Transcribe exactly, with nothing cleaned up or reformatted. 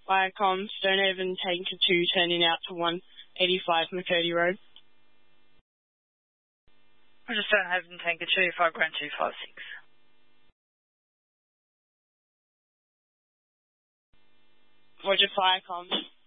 Viacom, Stonehaven Tanker two, turning out to one eighty-five McCurdy Road. Roger, Stonehaven Tanker two, five Grand two five six. Roger, Viacom.